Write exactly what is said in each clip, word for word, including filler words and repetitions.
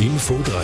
Info drei.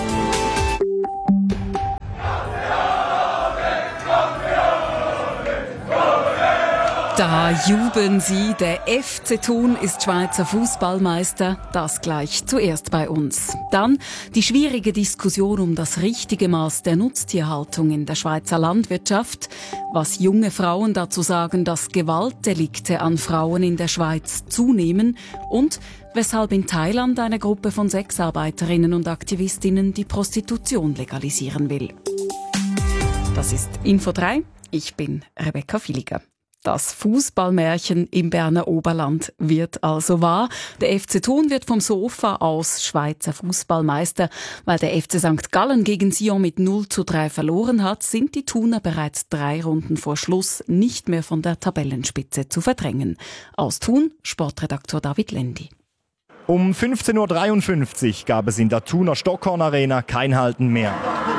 Da jubeln sie, der F C Thun ist Schweizer Fußballmeister, das gleich zuerst bei uns. Dann die schwierige Diskussion um das richtige Maß der Nutztierhaltung in der Schweizer Landwirtschaft, was junge Frauen dazu sagen, dass Gewaltdelikte an Frauen in der Schweiz zunehmen und weshalb in Thailand eine Gruppe von Sexarbeiterinnen und Aktivistinnen die Prostitution legalisieren will. Das ist Info drei, ich bin Rebecca Villiger. Das Fußballmärchen im Berner Oberland wird also wahr. Der F C Thun wird vom Sofa aus Schweizer Fußballmeister. Weil der F C Sankt Gallen gegen Sion mit null zu drei verloren hat, sind die Thuner bereits drei Runden vor Schluss nicht mehr von der Tabellenspitze zu verdrängen. Aus Thun, Sportredaktor David Lendi. Um fünfzehn Uhr dreiundfünfzig gab es in der Thuner Stockhorn Arena kein Halten mehr.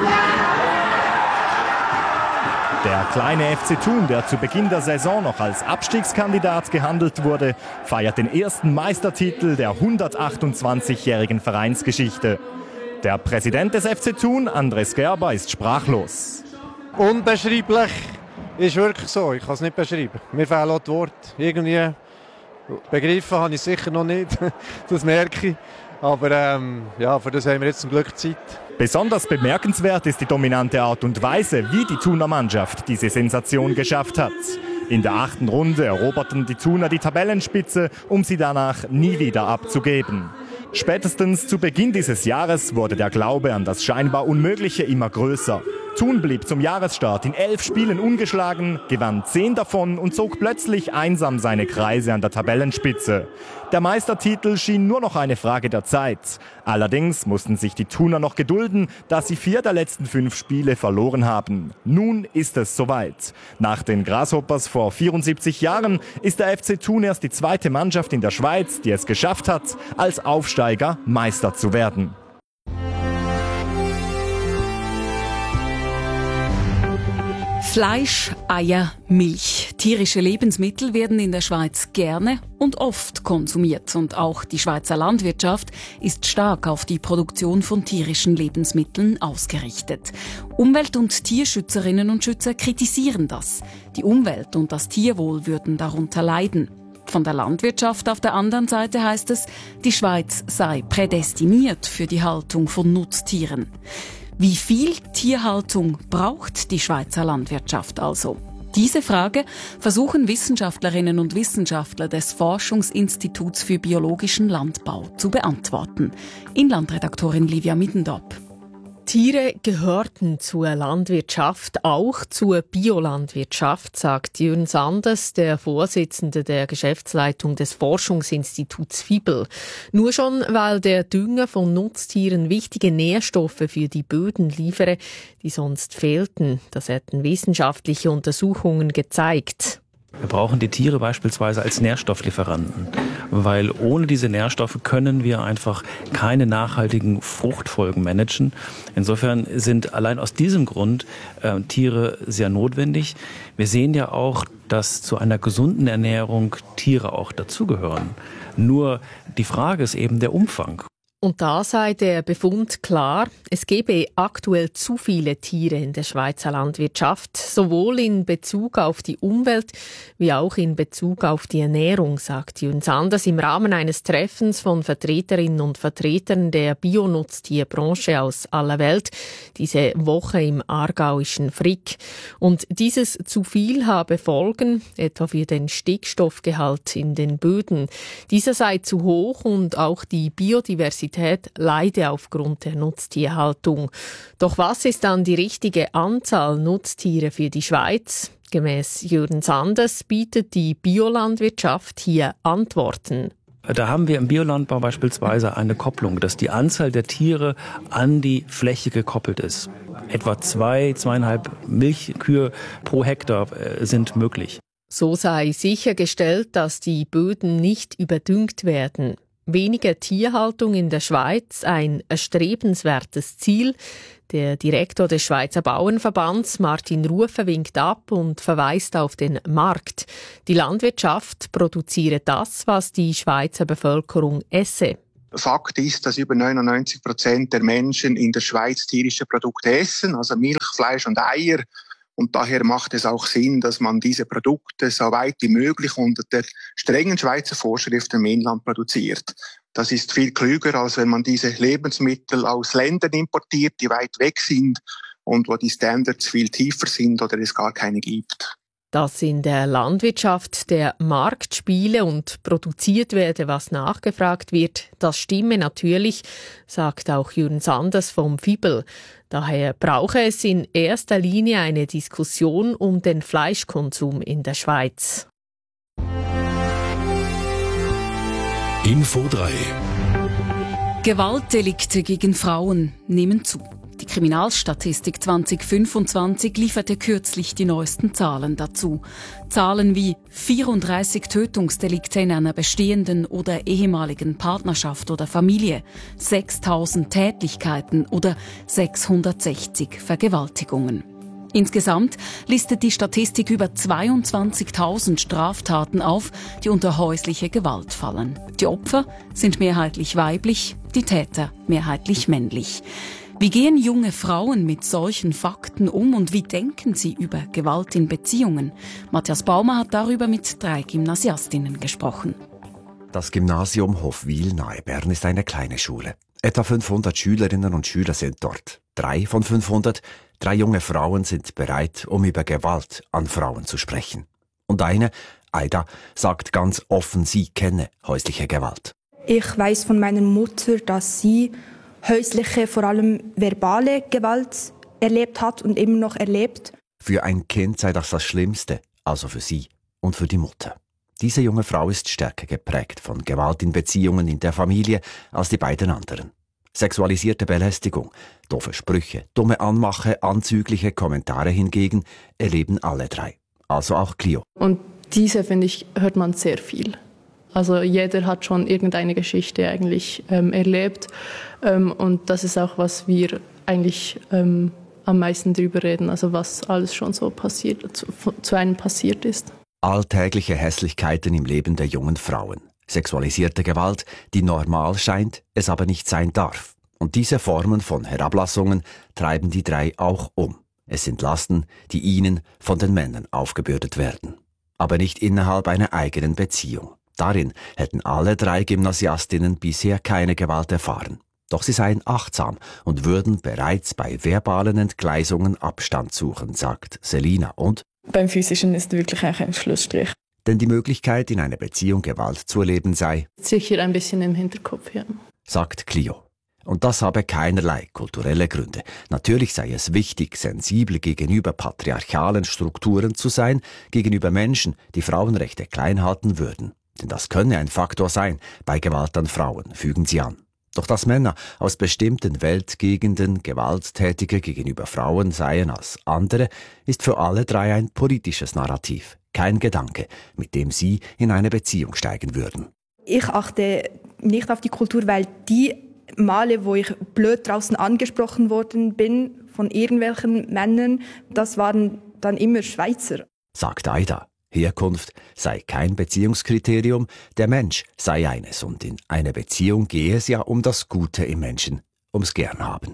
Der kleine F C Thun, der zu Beginn der Saison noch als Abstiegskandidat gehandelt wurde, feiert den ersten Meistertitel der hundertachtundzwanzigjährigen Vereinsgeschichte. Der Präsident des F C Thun, Andres Gerber, ist sprachlos. Unbeschreiblich ist wirklich so, ich kann es nicht beschreiben. Mir fehlen auch die Worte. Irgendwie begriffen habe ich es sicher noch nicht, das merke ich. Aber ähm, ja, für das haben wir jetzt zum Glück Zeit. Besonders bemerkenswert ist die dominante Art und Weise, wie die Thuner Mannschaft diese Sensation geschafft hat. In der achten Runde eroberten die Thuner die Tabellenspitze, um sie danach nie wieder abzugeben. Spätestens zu Beginn dieses Jahres wurde der Glaube an das scheinbar Unmögliche immer größer. Thun blieb zum Jahresstart in elf Spielen ungeschlagen, gewann zehn davon und zog plötzlich einsam seine Kreise an der Tabellenspitze. Der Meistertitel schien nur noch eine Frage der Zeit. Allerdings mussten sich die Thuner noch gedulden, da sie vier der letzten fünf Spiele verloren haben. Nun ist es soweit. Nach den Grasshoppers vor vierundsiebzig Jahren ist der F C Thun erst die zweite Mannschaft in der Schweiz, die es geschafft hat, als Aufsteiger Meister zu werden. Fleisch, Eier, Milch. Tierische Lebensmittel werden in der Schweiz gerne und oft konsumiert. Und auch die Schweizer Landwirtschaft ist stark auf die Produktion von tierischen Lebensmitteln ausgerichtet. Umwelt- und Tierschützerinnen und Schützer kritisieren das. Die Umwelt und das Tierwohl würden darunter leiden. Von der Landwirtschaft auf der anderen Seite heißt es, die Schweiz sei prädestiniert für die Haltung von Nutztieren. Wie viel Tierhaltung braucht die Schweizer Landwirtschaft also? Diese Frage versuchen Wissenschaftlerinnen und Wissenschaftler des Forschungsinstituts für biologischen Landbau zu beantworten. Inlandredaktorin Livia Middendorp. Tiere gehörten zur Landwirtschaft, auch zur Biolandwirtschaft, sagt Jürgen Sanders, der Vorsitzende der Geschäftsleitung des Forschungsinstituts F I B L. Nur schon, weil der Dünger von Nutztieren wichtige Nährstoffe für die Böden liefere, die sonst fehlten. Das hätten wissenschaftliche Untersuchungen gezeigt. Wir brauchen die Tiere beispielsweise als Nährstofflieferanten, weil ohne diese Nährstoffe können wir einfach keine nachhaltigen Fruchtfolgen managen. Insofern sind allein aus diesem Grund äh, Tiere sehr notwendig. Wir sehen ja auch, dass zu einer gesunden Ernährung Tiere auch dazugehören. Nur die Frage ist eben der Umfang. Und da sei der Befund klar, es gebe aktuell zu viele Tiere in der Schweizer Landwirtschaft, sowohl in Bezug auf die Umwelt wie auch in Bezug auf die Ernährung, sagt Jürgen Sanders im Rahmen eines Treffens von Vertreterinnen und Vertretern der Bionutztierbranche aus aller Welt, diese Woche im aargauischen Frick. Und dieses zu viel habe Folgen, etwa für den Stickstoffgehalt in den Böden. Dieser sei zu hoch und auch die Biodiversität leide aufgrund der Nutztierhaltung. Doch was ist dann die richtige Anzahl Nutztiere für die Schweiz? Gemäss Jürgen Sanders bietet die Biolandwirtschaft hier Antworten. Da haben wir im Biolandbau beispielsweise eine Kopplung, dass die Anzahl der Tiere an die Fläche gekoppelt ist. Etwa zwei, zweieinhalb Milchkühe pro Hektar sind möglich. So sei sichergestellt, dass die Böden nicht überdüngt werden. Weniger Tierhaltung in der Schweiz, ein erstrebenswertes Ziel. Der Direktor des Schweizer Bauernverbands, Martin Rufe, winkt ab und verweist auf den Markt. Die Landwirtschaft produziere das, was die Schweizer Bevölkerung esse. Fakt ist, dass über neunundneunzig Prozent der Menschen in der Schweiz tierische Produkte essen, also Milch, Fleisch und Eier. Und daher macht es auch Sinn, dass man diese Produkte so weit wie möglich unter der strengen Schweizer Vorschrift im Inland produziert. Das ist viel klüger, als wenn man diese Lebensmittel aus Ländern importiert, die weit weg sind und wo die Standards viel tiefer sind oder es gar keine gibt. Dass in der Landwirtschaft der Markt spiele und produziert werde, was nachgefragt wird, das stimme natürlich, sagt auch Jürgen Sanders vom F I B L. Daher brauche es in erster Linie eine Diskussion um den Fleischkonsum in der Schweiz. Info drei. Gewaltdelikte gegen Frauen nehmen zu. Die Kriminalstatistik zwanzig fünfundzwanzig lieferte kürzlich die neuesten Zahlen dazu. Zahlen wie vierunddreißig Tötungsdelikte in einer bestehenden oder ehemaligen Partnerschaft oder Familie, sechstausend Tätlichkeiten oder sechshundertsechzig Vergewaltigungen. Insgesamt listet die Statistik über zweiundzwanzigtausend Straftaten auf, die unter häusliche Gewalt fallen. Die Opfer sind mehrheitlich weiblich, die Täter mehrheitlich männlich. Wie gehen junge Frauen mit solchen Fakten um und wie denken sie über Gewalt in Beziehungen? Matthias Baumer hat darüber mit drei Gymnasiastinnen gesprochen. Das Gymnasium Hofwil nahe Bern ist eine kleine Schule. Etwa fünfhundert Schülerinnen und Schüler sind dort. Drei von fünfhundert, drei junge Frauen sind bereit, um über Gewalt an Frauen zu sprechen. Und eine, Aida, sagt ganz offen, sie kenne häusliche Gewalt. Ich weiß von meiner Mutter, dass sie häusliche, vor allem verbale Gewalt erlebt hat und immer noch erlebt. Für ein Kind sei das das Schlimmste, also für sie und für die Mutter. Diese junge Frau ist stärker geprägt von Gewalt in Beziehungen in der Familie als die beiden anderen. Sexualisierte Belästigung, doofe Sprüche, dumme Anmache, anzügliche Kommentare hingegen erleben alle drei. Also auch Clio. Und diese, finde ich, hört man sehr viel. Also jeder hat schon irgendeine Geschichte eigentlich ähm, erlebt. Ähm, und das ist auch, was wir eigentlich ähm, am meisten drüber reden. Also was alles schon so passiert, zu, zu einem passiert ist. Alltägliche Hässlichkeiten im Leben der jungen Frauen. Sexualisierte Gewalt, die normal scheint, es aber nicht sein darf. Und diese Formen von Herablassungen treiben die drei auch um. Es sind Lasten, die ihnen von den Männern aufgebürdet werden. Aber nicht innerhalb einer eigenen Beziehung. Darin hätten alle drei Gymnasiastinnen bisher keine Gewalt erfahren. Doch sie seien achtsam und würden bereits bei verbalen Entgleisungen Abstand suchen, sagt Selina. Und beim Physischen ist wirklich ein Schlussstrich. Denn die Möglichkeit, in einer Beziehung Gewalt zu erleben, sei sicher ein bisschen im Hinterkopf, ja, sagt Clio. Und das habe keinerlei kulturelle Gründe. Natürlich sei es wichtig, sensibel gegenüber patriarchalen Strukturen zu sein, gegenüber Menschen, die Frauenrechte klein halten würden. Denn das könne ein Faktor sein bei Gewalt an Frauen, fügen sie an. Doch dass Männer aus bestimmten Weltgegenden gewalttätiger gegenüber Frauen seien als andere, ist für alle drei ein politisches Narrativ. Kein Gedanke, mit dem sie in eine Beziehung steigen würden. Ich achte nicht auf die Kultur, weil die Male, wo ich blöd draußen angesprochen worden bin von irgendwelchen Männern, das waren dann immer Schweizer. Sagt Aida. Herkunft sei kein Beziehungskriterium, der Mensch sei eines und in einer Beziehung gehe es ja um das Gute im Menschen, ums Gernhaben.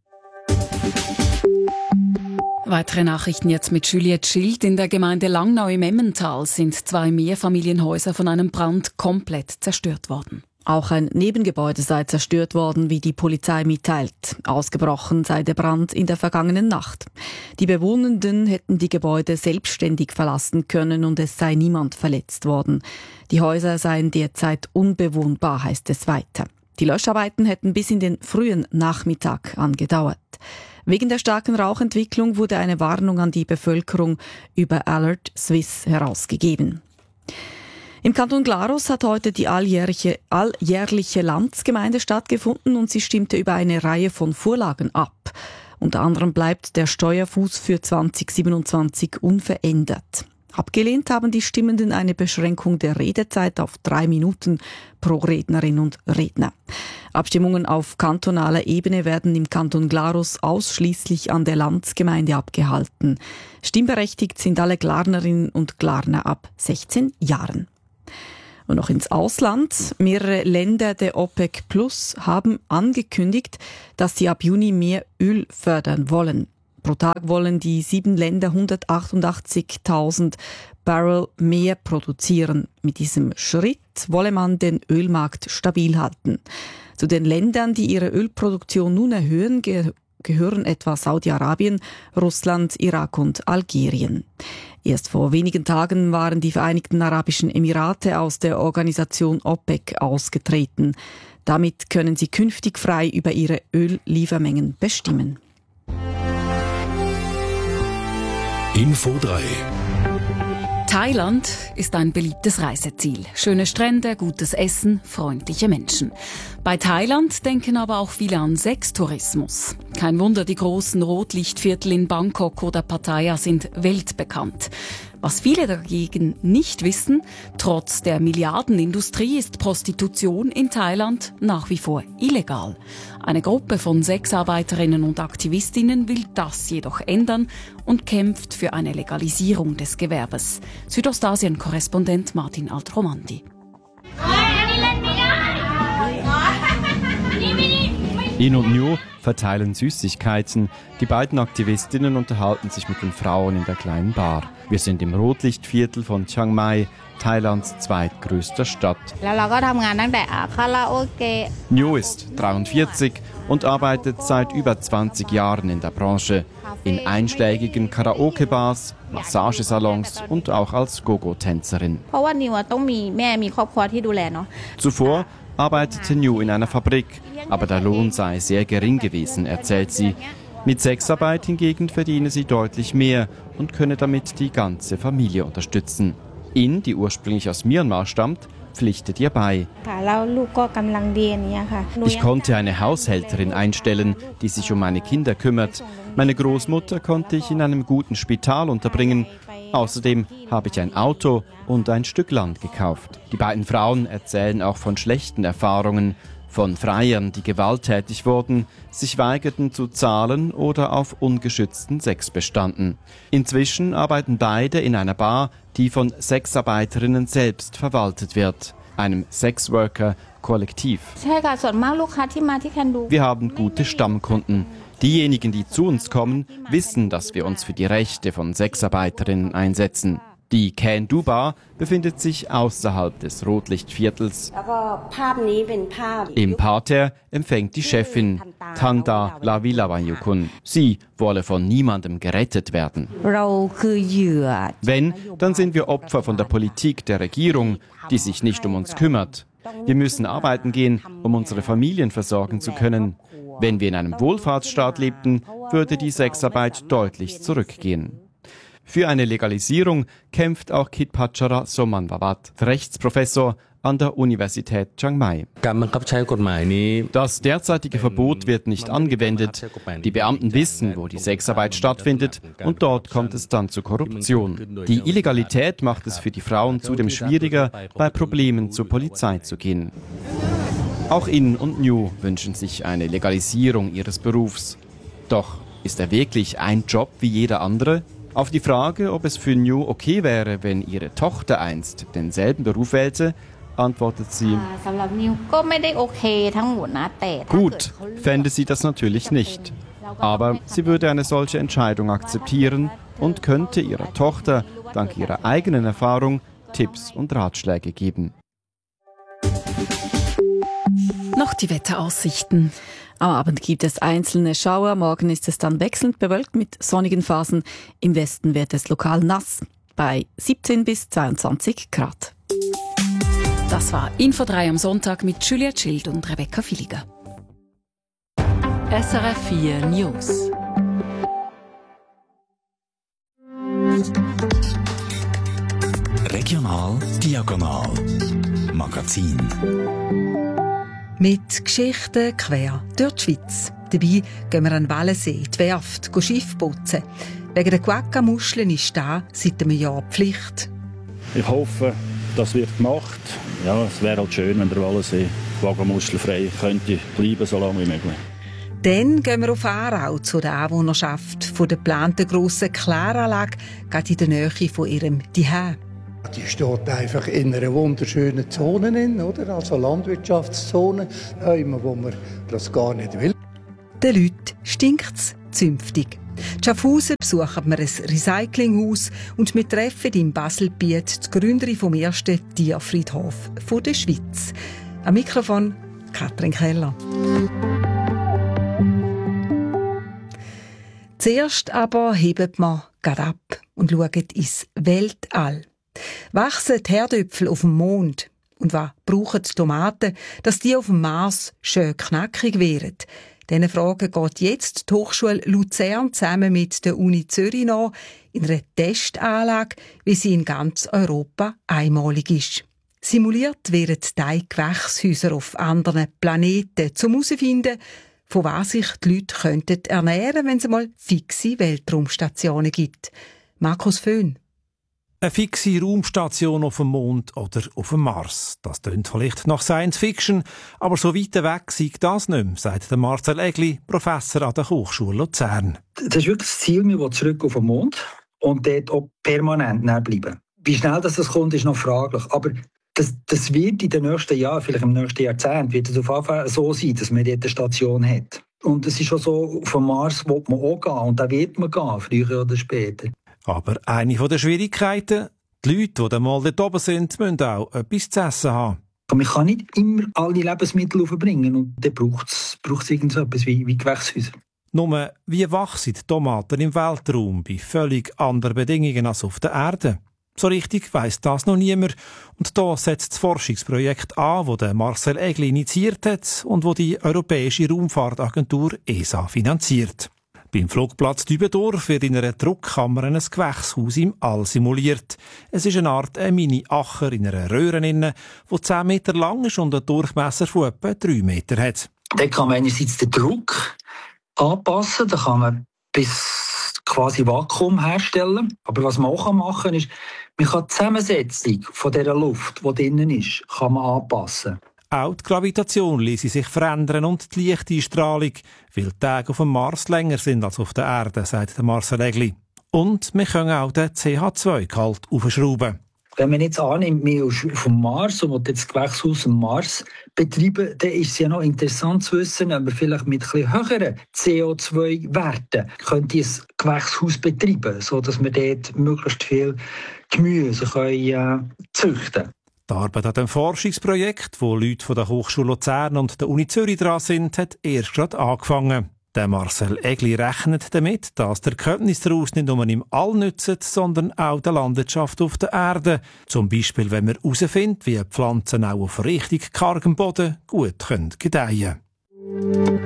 Weitere Nachrichten jetzt mit Juliette Schild. In der Gemeinde Langnau im Emmental sind zwei Mehrfamilienhäuser von einem Brand komplett zerstört worden. Auch ein Nebengebäude sei zerstört worden, wie die Polizei mitteilt. Ausgebrochen sei der Brand in der vergangenen Nacht. Die Bewohnenden hätten die Gebäude selbstständig verlassen können und es sei niemand verletzt worden. Die Häuser seien derzeit unbewohnbar, heißt es weiter. Die Löscharbeiten hätten bis in den frühen Nachmittag angedauert. Wegen der starken Rauchentwicklung wurde eine Warnung an die Bevölkerung über Alert Swiss herausgegeben. Im Kanton Glarus hat heute die alljährliche, alljährliche Landsgemeinde stattgefunden und sie stimmte über eine Reihe von Vorlagen ab. Unter anderem bleibt der Steuerfuß für zwanzig siebenundzwanzig unverändert. Abgelehnt haben die Stimmenden eine Beschränkung der Redezeit auf drei Minuten pro Rednerin und Redner. Abstimmungen auf kantonaler Ebene werden im Kanton Glarus ausschließlich an der Landsgemeinde abgehalten. Stimmberechtigt sind alle Glarnerinnen und Glarner ab sechzehn Jahren. Und noch ins Ausland. Mehrere Länder der OPEC Plus haben angekündigt, dass sie ab Juni mehr Öl fördern wollen. Pro Tag wollen die sieben Länder hundertachtundachtzigtausend Barrel mehr produzieren. Mit diesem Schritt wolle man den Ölmarkt stabil halten. Zu den Ländern, die ihre Ölproduktion nun erhöhen, ge- gehören etwa Saudi-Arabien, Russland, Irak und Algerien. Erst vor wenigen Tagen waren die Vereinigten Arabischen Emirate aus der Organisation OPEC ausgetreten. Damit können sie künftig frei über ihre Ölliefermengen bestimmen. Info drei. Thailand ist ein beliebtes Reiseziel. Schöne Strände, gutes Essen, freundliche Menschen. Bei Thailand denken aber auch viele an Sextourismus. Kein Wunder, die großen Rotlichtviertel in Bangkok oder Pattaya sind weltbekannt. Was viele dagegen nicht wissen, trotz der Milliardenindustrie ist Prostitution in Thailand nach wie vor illegal. Eine Gruppe von Sexarbeiterinnen und Aktivistinnen will das jedoch ändern und kämpft für eine Legalisierung des Gewerbes. Südostasien-Korrespondent Martin Altromandi. In und Nhu verteilen Süßigkeiten. Die beiden Aktivistinnen unterhalten sich mit den Frauen in der kleinen Bar. Wir sind im Rotlichtviertel von Chiang Mai, Thailands zweitgrößter Stadt. Nhu ist dreiundvierzig und arbeitet seit über zwanzig Jahren in der Branche. In einschlägigen Karaoke-Bars, Massagesalons und auch als Gogo-Tänzerin. Zuvor arbeitete Nhu in einer Fabrik, aber der Lohn sei sehr gering gewesen, erzählt sie. Mit Sexarbeit hingegen verdiene sie deutlich mehr und könne damit die ganze Familie unterstützen. In, die ursprünglich aus Myanmar stammt, pflichtet ihr bei. Ich konnte eine Haushälterin einstellen, die sich um meine Kinder kümmert. Meine Großmutter konnte ich in einem guten Spital unterbringen. Außerdem habe ich ein Auto und ein Stück Land gekauft. Die beiden Frauen erzählen auch von schlechten Erfahrungen, von Freiern, die gewalttätig wurden, sich weigerten zu zahlen oder auf ungeschützten Sex bestanden. Inzwischen arbeiten beide in einer Bar, die von Sexarbeiterinnen selbst verwaltet wird, einem Sexworker-Kollektiv. Wir haben gute Stammkunden. Diejenigen, die zu uns kommen, wissen, dass wir uns für die Rechte von Sexarbeiterinnen einsetzen. Die Can-Do-Bar befindet sich außerhalb des Rotlichtviertels. Im Parterre empfängt die Chefin, Thanda Lavilavanyukun. Sie wolle von niemandem gerettet werden. Wenn, dann sind wir Opfer von der Politik der Regierung, die sich nicht um uns kümmert. Wir müssen arbeiten gehen, um unsere Familien versorgen zu können. Wenn wir in einem Wohlfahrtsstaat lebten, würde die Sexarbeit deutlich zurückgehen. Für eine Legalisierung kämpft auch Kitpachara Somanwabat, Rechtsprofessor an der Universität Chiang Mai. Das derzeitige Verbot wird nicht angewendet. Die Beamten wissen, wo die Sexarbeit stattfindet, und dort kommt es dann zu Korruption. Die Illegalität macht es für die Frauen zudem schwieriger, bei Problemen zur Polizei zu gehen. Auch In und Nhu wünschen sich eine Legalisierung ihres Berufs. Doch ist er wirklich ein Job wie jeder andere? Auf die Frage, ob es für Nhu okay wäre, wenn ihre Tochter einst denselben Beruf wählte, antwortet sie: Gut, fände sie das natürlich nicht. Aber sie würde eine solche Entscheidung akzeptieren und könnte ihrer Tochter dank ihrer eigenen Erfahrung Tipps und Ratschläge geben. Noch die Wetteraussichten. Am Abend gibt es einzelne Schauer, morgen ist es dann wechselnd bewölkt mit sonnigen Phasen. Im Westen wird es lokal nass, bei siebzehn bis zweiundzwanzig Grad. Das war Info drei am Sonntag mit Juliette Schild und Rebecca Villiger. S R F vier News. Regional Diagonal Magazin. Mit Geschichten quer durch die Schweiz. Dabei gehen wir an den Wallensee, die Werft, Schiff putzen. Wegen der Quagga-Muscheln ist da seit einem Jahr Pflicht. Ich hoffe, das wird gemacht. Ja, es wäre halt schön, wenn der Wallensee Quagga-muschelfrei könnte bleiben, so lange wie möglich. Dann gehen wir auf Aarau zu der Anwohnerschaft von der geplanten grossen Kläranlage, gerade in der Nähe von ihrem Zuhause. Die steht einfach in einer wunderschönen Zone, in, oder? Also Landwirtschaftszone, wo man das gar nicht will. Den Leuten stinkt es zünftig. In Schaffhausen besuchen wir ein Recyclinghaus und wir treffen im Baselbiet die Gründerin vom ersten Tierfriedhof der Schweiz. Am Mikrofon Katrin Keller. Zuerst aber heben wir gerade ab und schauen ins Weltall. Wachsen die Herdöpfel auf dem Mond? Und was brauchen die Tomaten, dass die auf dem Mars schön knackig werden? Diese Frage geht jetzt die Hochschule Luzern zusammen mit der Uni Zürich nach in einer Testanlage, wie sie in ganz Europa einmalig ist. Simuliert werden die Gewächshäuser auf anderen Planeten, um herauszufinden, von was sich die Leute könnten ernähren, wenn es mal fixe Weltraumstationen gibt. Markus Föhn. Eine fixe Raumstation auf dem Mond oder auf dem Mars. Das klingt vielleicht nach Science Fiction, aber so weit weg sei das nicht mehr, sagt Marcel Egli, Professor an der Hochschule Luzern. Das ist wirklich das Ziel, wir wollen zurück auf den Mond und dort auch permanent bleiben. Wie schnell das kommt, ist noch fraglich. Aber das, das wird in den nächsten Jahren, vielleicht im nächsten Jahrzehnt, wird es auf jeden Fall so sein, dass man dort eine Station hat. Und es ist auch so, auf den Mars will man auch gehen und da wird man gehen, früher oder später. Aber eine der Schwierigkeiten, die Leute, die dann mal dort oben sind, müssen auch etwas zu essen haben. Man kann nicht immer alle Lebensmittel aufbringen und dann braucht es irgend so etwas wie, wie Gewächshäuser. Nur, wie wachsen die Tomaten im Weltraum bei völlig anderen Bedingungen als auf der Erde? So richtig weiss das noch niemand. Und da setzt das Forschungsprojekt an, das Marcel Egli initiiert hat und das die Europäische Raumfahrtagentur E S A finanziert. Beim Flugplatz Dübendorf wird in einer Druckkammer ein Gewächshaus im All simuliert. Es ist eine Art ein Mini-Acher in einer Röhre, die zehn Meter lang ist und einen Durchmesser von etwa drei Meter hat. Da kann man einerseits den Druck anpassen, da kann man bis quasi Vakuum herstellen. Aber was man auch machen kann, ist, man kann die Zusammensetzung von dieser Luft, die drinnen ist, kann man anpassen. Auch die Gravitation ließe sich verändern und die Lichteinstrahlung, weil die Tage auf dem Mars länger sind als auf der Erde, sagt Marcel Egli. Und wir können auch den C H zwei Gehalt aufschrauben. Wenn man jetzt annimmt, wir sind auf dem Mars und will jetzt das Gewächshaus am Mars betreiben, dann ist es ja noch interessant zu wissen, ob wir vielleicht mit etwas höheren C O zwei Werten könnte ein Gewächshaus betreiben, sodass wir dort möglichst viel Gemüse können, äh, züchten können. Die Arbeit an dem Forschungsprojekt, wo Leute von der Hochschule Luzern und der Uni Zürich dran sind, hat erst gerade angefangen. Der Marcel Egli rechnet damit, dass die Erkenntnisse daraus nicht nur im All nützen, sondern auch der Landwirtschaft auf der Erde. Zum Beispiel, wenn man herausfindet, wie Pflanzen auch auf richtig kargem Boden gut gedeihen können.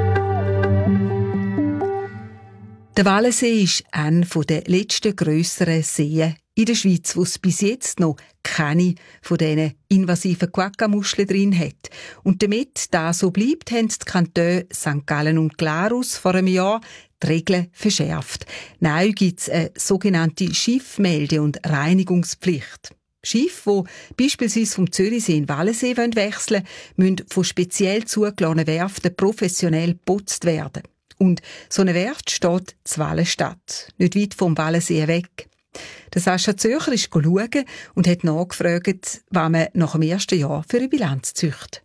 Der Wallensee ist einer der letzten grösseren Seen in der Schweiz, wo es bis jetzt noch keine von diesen invasiven Quagga-Muscheln drin hat. Und damit das so bleibt, haben die Kantone Sankt Gallen und Glarus vor einem Jahr die Regeln verschärft. Neu gibt es eine sogenannte Schiffmelde- und Reinigungspflicht. Schiffe, die beispielsweise vom Zürichsee in den Wallensee wechseln wollen, müssen von speziell zugelassenen Werften professionell geputzt werden. Und so eine Werft steht in Wallenstadt, nicht weit vom Wallensee weg. Der Sascha Zöcher ist schauen und hat nachgefragt, was man nach dem ersten Jahr für eine Bilanz züchtet.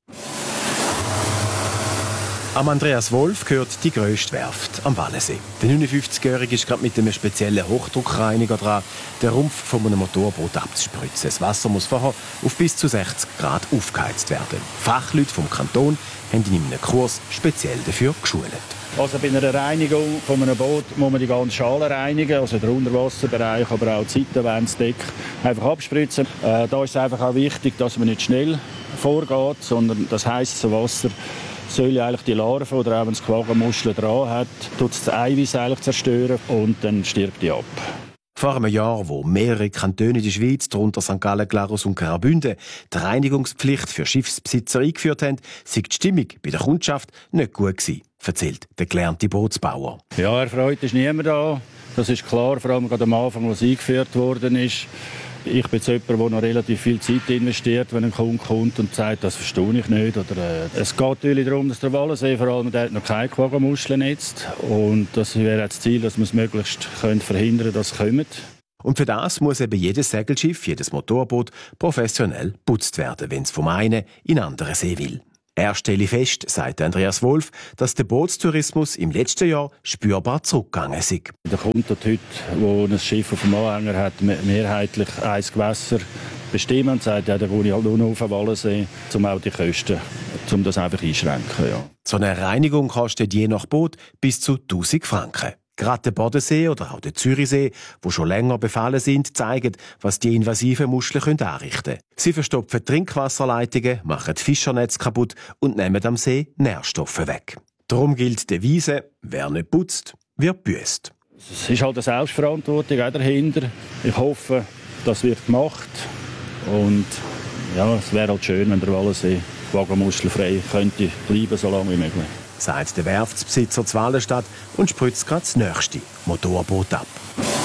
Am Andreas Wolf gehört die grösste Werft am Wallensee. Der neunundfünfzigjährige ist gerade mit einem speziellen Hochdruckreiniger dran, den Rumpf von einem Motorboot abzuspritzen. Das Wasser muss vorher auf bis zu sechzig Grad aufgeheizt werden. Fachleute vom Kanton haben ihn in einem Kurs speziell dafür geschult. Also bei einer Reinigung von einem Boot muss man die ganze Schale reinigen, also den Unterwasserbereich, aber auch die Seitenwände, das Deck einfach abspritzen. Äh, da ist es einfach auch wichtig, dass man nicht schnell vorgeht, sondern das heisse Wasser soll eigentlich die Larve oder auch wenn es Quagga-Muscheln dran hat, tut es das Eiweiß eigentlich zerstören und dann stirbt die ab. Vor einem Jahr, wo mehrere Kantone in der Schweiz, darunter Sankt Gallen, Glarus und Graubünden, die Reinigungspflicht für Schiffsbesitzer eingeführt haben, sei die Stimmung bei der Kundschaft nicht gut gewesen, erzählt der gelernte Bootsbauer. Ja, erfreut ist niemand da. Das ist klar, vor allem gerade am Anfang, als es eingeführt worden ist. Ich bin jetzt jemand, der noch relativ viel Zeit investiert, wenn ein Kunde kommt und sagt, das verstehe ich nicht. Oder, äh, es geht natürlich darum, dass der Wallensee vor allem der hat noch keine Quagga-Muscheln jetzt. Und das wäre das Ziel, dass wir es möglichst können verhindern können, dass sie kommen. Und für das muss eben jedes Segelschiff, jedes Motorboot professionell putzt werden, wenn es vom einen in den anderen See will. Er stelle fest, sagt Andreas Wolf, dass der Bootstourismus im letzten Jahr spürbar zurückgegangen ist. Der Kunde heute, der ein Schiff auf dem Anhänger hat, mehrheitlich ein Gewässer bestimmen und sagt, ja, da gehe ich halt nur noch auf den Wallensee, um auch die Kosten, um das einfach einschränken. Ja. So eine Reinigung kostet je nach Boot bis zu tausend Franken. Gerade der Bodensee oder auch der Zürichsee, wo schon länger befallen sind, zeigen, was die invasiven Muscheln anrichten können. Sie verstopfen Trinkwasserleitungen, machen Fischernetze kaputt und nehmen am See Nährstoffe weg. Darum gilt die Devise, wer nicht putzt, wird büßt. Es ist halt eine Selbstverantwortung auch dahinter. Ich hoffe, das wird gemacht. Und ja, es wäre halt schön, wenn der Wallensee wagenmuschelfrei könnte bleiben, so lange wie möglich. Sagt der Werftsbesitzer zu Wallenstadt und spritzt gerade das nächste Motorboot ab.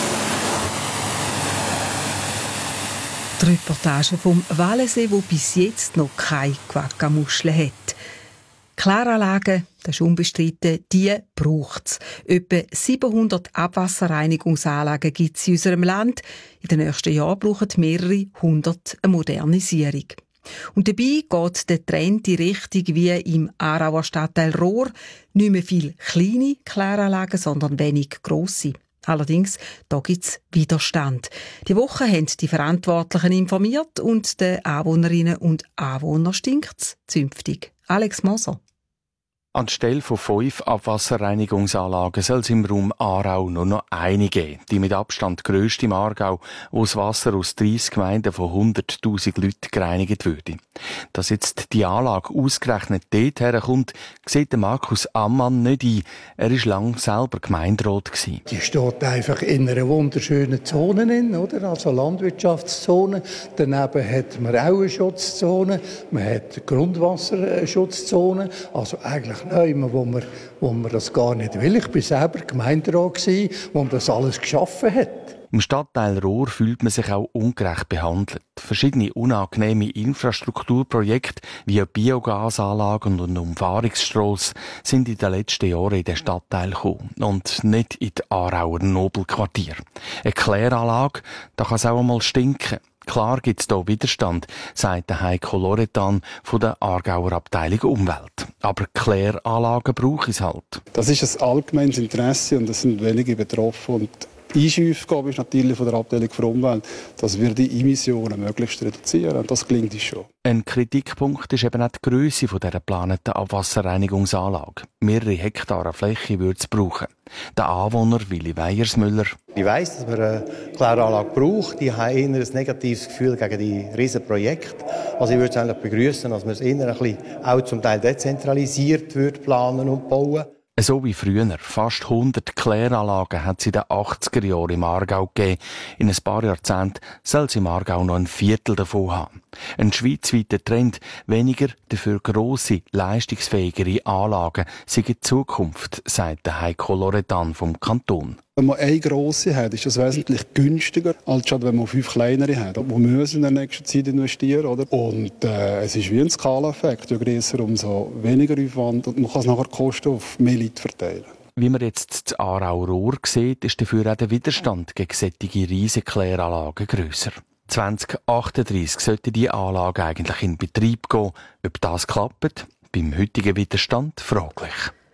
Die Reportage vom Wallensee, wo bis jetzt noch keine Quagga-Muscheln hat. Kläranlagen, das ist unbestritten, die braucht es. Etwa siebenhundert Abwasserreinigungsanlagen gibt es in unserem Land. In den nächsten Jahren brauchen mehrere hundert eine Modernisierung. Und dabei geht der Trend in Richtung wie im Aarauer Stadtteil Rohr. Nicht mehr viele kleine Kläranlagen, sondern wenig grosse. Allerdings, da gibt es Widerstand. Die Woche haben die Verantwortlichen informiert und den Anwohnerinnen und Anwohnern stinkt es zünftig. Alex Moser. Anstelle von fünf Abwasserreinigungsanlagen soll es im Raum Aarau nur noch eine geben. Die mit Abstand grösste im Aargau, wo das Wasser aus dreissig Gemeinden von hunderttausend Leuten gereinigt würde. Dass jetzt die Anlage ausgerechnet dort herkommt, sieht Markus Ammann nicht ein. Er war lange selber Gemeinderat. Die steht einfach in einer wunderschönen Zone, oder? Also Landwirtschaftszone. Daneben hat man auch eine Schutzzone. Man hat eine Grundwasserschutzzone. Also eigentlich Nein, wo man, wo man das gar nicht will. Ich war selber Gemeinderat, wo man das alles geschaffen hat. Im Stadtteil Rohr fühlt man sich auch ungerecht behandelt. Verschiedene unangenehme Infrastrukturprojekte wie Biogasanlagen und Umfahrungsstrasse sind in den letzten Jahren in den Stadtteil gekommen und nicht in die Aarauer Nobelquartier. Eine Kläranlage, da kann es auch einmal stinken. Klar gibt es hier Widerstand, sagt der Heiko Loretan von der Aargauer Abteilung Umwelt. Aber Kläranlagen braucht es halt. Das ist ein allgemeines Interesse und es sind wenige betroffen. Und die Aufgabe ist natürlich von der Abteilung für Umwelt, dass wir die Emissionen möglichst reduzieren. Und das gelingt uns schon. Ein Kritikpunkt ist eben auch die Grösse dieser geplanten Abwasserreinigungsanlage. Mehrere Hektare Fläche würde es brauchen. Der Anwohner Willi Weiersmüller. Ich weiss, dass man eine Kläranlage braucht. Ich habe eher ein negatives Gefühl gegen die riesen Projekte. Also ich würde es eigentlich begrüßen, dass man es eher ein bisschen auch zum Teil dezentralisiert würde planen und bauen. So wie früher. Fast hundert Kläranlagen hat es in den achtziger Jahren im Aargau gegeben. In ein paar Jahrzehnten soll es im Aargau noch ein Viertel davon haben. Ein schweizweiter Trend, weniger dafür grosse, leistungsfähigere Anlagen sei in Zukunft, sagt der Heiko Loretan vom Kanton. Wenn man eine grosse hat, ist das wesentlich günstiger, als wenn man fünf kleinere hat. Wir müssen in der nächsten Zeit investieren. Oder? Und äh, es ist wie ein Skaleneffekt. Je grösser, umso weniger Aufwand. Und man kann es nachher Kosten auf mehr Leute verteilen. Wie man jetzt das Aarau-Rohr sieht, ist dafür auch der Widerstand gegen solche riesige Kläranlagen grösser. zwanzig achtunddreißig sollte die Anlage eigentlich in Betrieb gehen. Ob das klappt, beim heutigen Widerstand fraglich.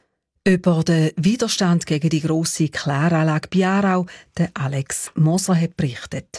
Über den Widerstand gegen die grosse Kläranlage bei Aarau, der Alex Moser hat berichtet.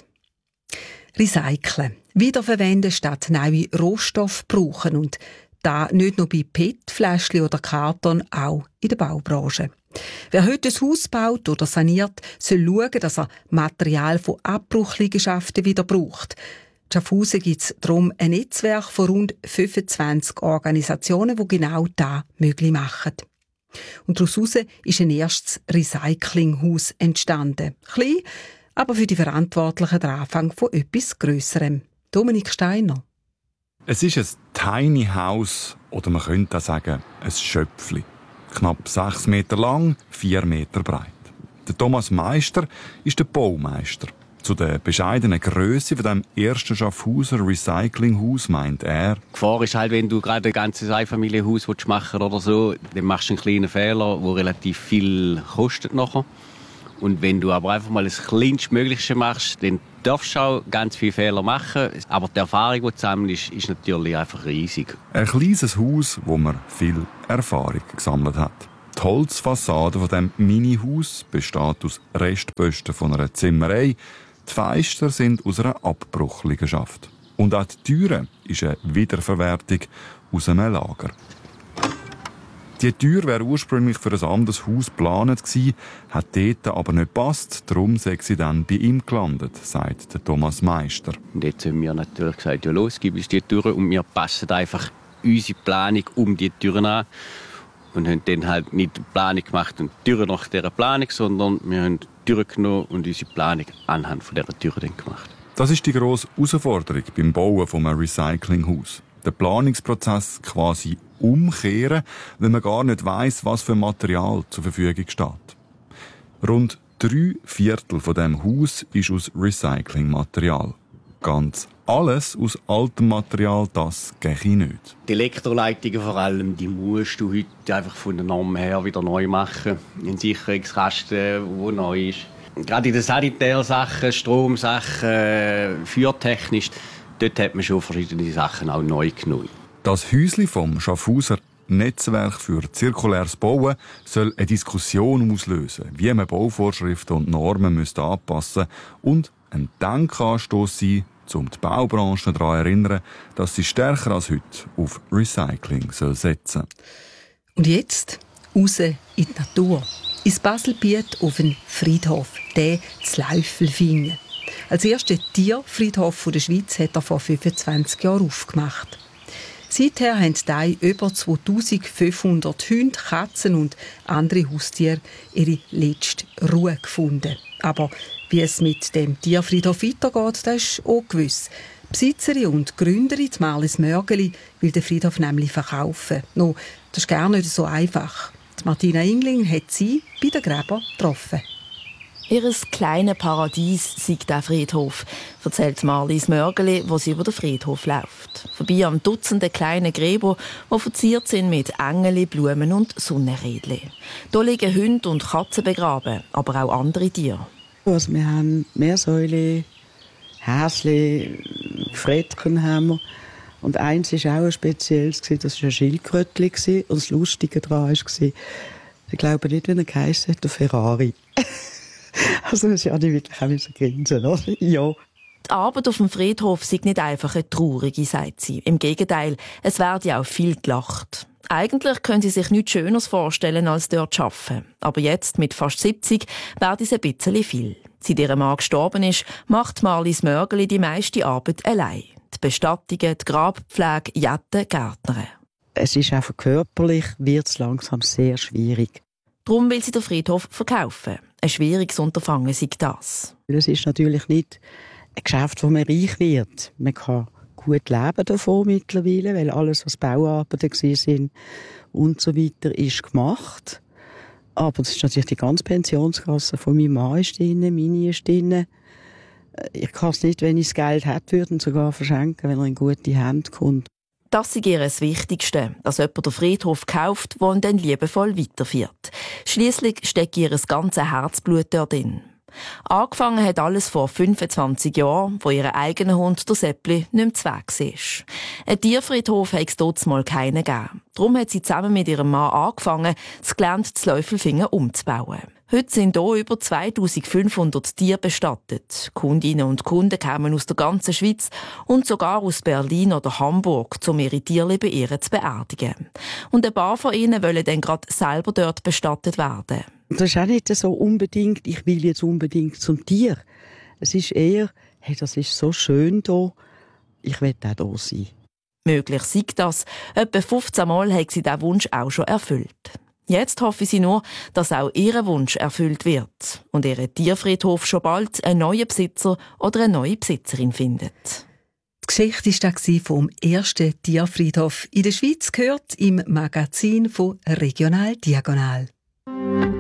Recyceln. Wiederverwenden statt neue Rohstoffe brauchen und da nicht nur bei P E T-Fläschchen oder Karton, auch in der Baubranche. Wer heute ein Haus baut oder saniert, soll schauen, dass er Material von Abbruchliegenschaften wieder braucht. In Schaffhausen gibt es darum ein Netzwerk von rund fünfundzwanzig Organisationen, die genau das möglich machen. Und daraus ist ein erstes Recyclinghaus entstanden. Klein, aber für die Verantwortlichen der Anfang von etwas Grösserem. Dominik Steiner. Es ist ein Tiny House, oder man könnte auch sagen, ein Schöpfli. Knapp sechs Meter lang, vier Meter breit. Der Thomas Meister ist der Baumeister. Zu der bescheidenen Grösse von dem ersten Schaffhauser Recyclinghaus meint er: Die Gefahr ist halt, wenn du gerade ein ganzes Einfamilienhaus machen willst oder so, dann machst du einen kleinen Fehler, der relativ viel kostet nachher. Und wenn du aber einfach mal das Kleinstmögliche machst, dann darfst du auch ganz viele Fehler machen. Aber die Erfahrung, die du sammelst, ist natürlich einfach riesig. Ein kleines Haus, wo man viel Erfahrung gesammelt hat. Die Holzfassade von dem Mini-Haus besteht aus Restposten von einer Zimmerei. Die Fenster sind aus einer Abbruchliegenschaft. Und auch die Türe ist eine Wiederverwertung aus einem Lager. Die Tür wäre ursprünglich für ein anderes Haus geplant gewesen, hat dort aber nicht gepasst. Darum sei sie dann bei ihm gelandet, sagt der Thomas Meister. Und jetzt haben wir natürlich gesagt, ja los, gib uns die Türen. Und wir passen einfach unsere Planung um die Türen an. Und haben dann halt nicht die Planung gemacht und die Türen nach dieser Planung, sondern wir haben die Türen genommen und unsere Planung anhand von dieser Türen gemacht. Das ist die grosse Herausforderung beim Bauen eines Recyclinghaus. Den Planungsprozess quasi umkehren, wenn man gar nicht weiss, was für Material zur Verfügung steht. Rund drei Viertel von dem Haus ist aus Recyclingmaterial. Ganz alles aus altem Material, das gehe nicht. Die Elektroleitungen vor allem, die musst du heute einfach von der Norm her wieder neu machen. Ein Sicherungskasten, der neu ist. Gerade in den Sanitärsachen, Stromsachen, feuertechnisch, dort hat man schon verschiedene Sachen auch neu genommen. Das Häuschen vom Schaffhauser Netzwerk für zirkuläres Bauen soll eine Diskussion auslösen, wie man Bauvorschriften und Normen müsste anpassen und ein Denkanstoss sein, um die Baubranche daran zu erinnern, dass sie stärker als heute auf Recycling setzen soll. Und jetzt raus in die Natur. Ins Baselbiet auf den Friedhof, der zu Läufelfingen. Als erster Tierfriedhof der Schweiz hat er vor fünfundzwanzig Jahren aufgemacht. Seither haben die über zweitausendfünfhundert Hunde, Katzen und andere Haustiere ihre letzte Ruhe gefunden. Aber wie es mit dem Tierfriedhof weitergeht, das ist ungewiss. Die Besitzerin und Gründerin, die Marlies Mörgeli, will den Friedhof nämlich verkaufen. No, das ist gar nicht so einfach. Die Martina Ingling hat sie bei den Gräbern getroffen. Ihres kleine Paradies sei der Friedhof, erzählt Marlies Mörgeli, wo sie über den Friedhof läuft. Vorbei am Dutzenden kleinen Gräber, die verziert sind mit Engeli, Blumen und Sonnenrädchen. Hier liegen Hunde und Katzen begraben, aber auch andere Tiere. Also wir haben Meersäule, Häsli, Frettchen haben wir. Und eins war auch ein spezielles, das war ein Schildkrötchen. Und das Lustige daran war, ich glaube nicht, wie er geheissen hat, der Ferrari. Also das ist ja nicht wirklich ein bisschen grinsen, oder? Ja. Die Arbeit auf dem Friedhof sei nicht einfach eine traurige, sagt sie. Im Gegenteil, es werde auch viel gelacht. Eigentlich können sie sich nichts Schöneres vorstellen, als dort zu arbeiten. Aber jetzt, mit fast siebzig, werde es ein bisschen viel. Seit ihr Mann gestorben ist, macht Marlies Mörgeli die meiste Arbeit allein. Die Bestattungen, die Grabpflege, Jetten, Gärtnern. Es ist einfach körperlich, wird es langsam sehr schwierig. Darum will sie den Friedhof verkaufen. Ein schwieriges Unterfangen sei das. Es ist natürlich nicht ein Geschäft, wo man reich wird. Man kann gut leben davon mittlerweile, weil alles, was Bauarbeiten waren und so weiter, ist gemacht. Aber es ist natürlich die ganze Pensionskasse von meinem Mann ist drin, meine ist drin. Ich kann es nicht, wenn ich das Geld hätte, würden sogar verschenken, wenn er in gute Hände kommt. Das ist ihr das Wichtigste, dass jemand den Friedhof kauft, der ihn dann liebevoll weiterführt. Schliesslich steckt ihr ganzes Herzblut dort drin. Angefangen hat alles vor fünfundzwanzig Jahren, wo ihr eigener Hund, der Seppli, nicht mehr zu Weg war. Ein Tierfriedhof hat es dort mal keinen gegeben. Darum hat sie zusammen mit ihrem Mann angefangen, das Gelände zu Läufelfingen umzubauen. Heute sind hier über zweitausendfünfhundert Tiere bestattet. Kundinnen und Kunden kommen aus der ganzen Schweiz und sogar aus Berlin oder Hamburg, um ihre Tiere bei ihr zu beerdigen. Und ein paar von ihnen wollen dann gerade selber dort bestattet werden. Das ist auch nicht so unbedingt, ich will jetzt unbedingt zum Tier. Es ist eher, hey, das ist so schön hier, ich will auch hier sein. Möglich sei das. Etwa fünfzehn Mal hat sie diesen Wunsch auch schon erfüllt. Jetzt hoffe sie nur, dass auch ihr Wunsch erfüllt wird und ihr Tierfriedhof schon bald einen neuen Besitzer oder eine neue Besitzerin findet. Die Geschichte war vom ersten Tierfriedhof in der Schweiz, gehört im Magazin von Regional Diagonal.